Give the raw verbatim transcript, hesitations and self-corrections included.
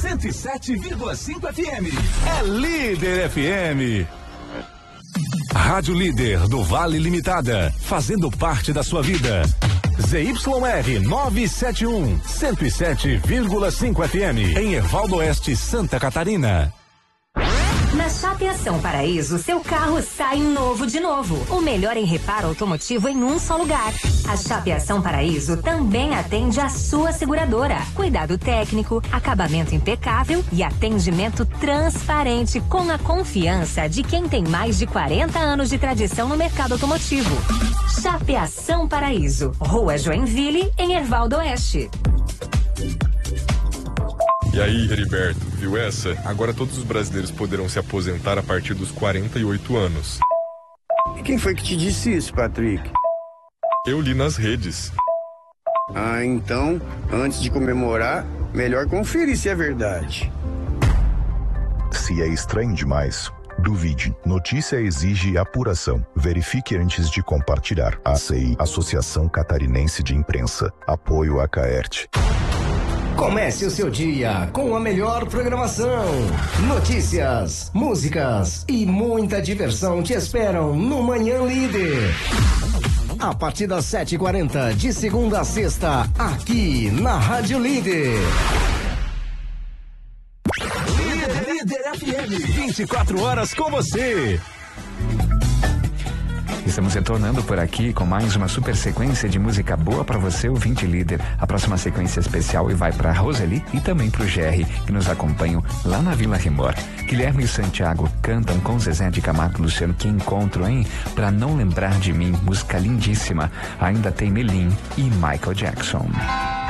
cento e sete vírgula cinco F M. É Líder F M. Rádio Líder do Vale Limitada, fazendo parte da sua vida. Z Y R novecentos e setenta e um, cento e sete vírgula cinco F M, em Ervaldo Oeste, Santa Catarina. Na Chapeação Paraíso, seu carro sai novo de novo. O melhor em reparo automotivo em um só lugar. A Chapeação Paraíso também atende a sua seguradora. Cuidado técnico, acabamento impecável e atendimento transparente com a confiança de quem tem mais de quarenta anos de tradição no mercado automotivo. Chapeação Paraíso, Rua Joinville, em Ervaldo Oeste. E aí, Heriberto, viu essa? Agora todos os brasileiros poderão se aposentar a partir dos quarenta e oito anos. E quem foi que te disse isso, Patrick? Eu li nas redes. Ah, então, antes de comemorar, melhor conferir se é verdade. Se é estranho demais, duvide. Notícia exige apuração. Verifique antes de compartilhar. A C I, Associação Catarinense de Imprensa. Apoio a Caerte. Comece o seu dia com a melhor programação. Notícias, músicas e muita diversão te esperam no Manhã Líder. A partir das sete e quarenta, de segunda a sexta, aqui na Rádio Líder. Líder, Líder F M, vinte e quatro horas com você. Estamos retornando por aqui com mais uma super sequência de música boa para você, ouvinte líder. A próxima sequência especial e vai para Roseli e também para o Jerry, que nos acompanham lá na Vila Rimor. Guilherme e Santiago cantam com Zezé de Camargo e Luciano. Que encontro, hein? Pra Não Lembrar de Mim, música lindíssima. Ainda tem Melim e Michael Jackson.